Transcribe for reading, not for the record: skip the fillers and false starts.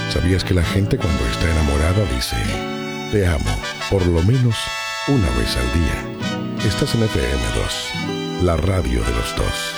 ¿Sabías que la gente cuando está enamorada dice te amo por lo menos una vez al día? Estás en FM2, la radio de los dos.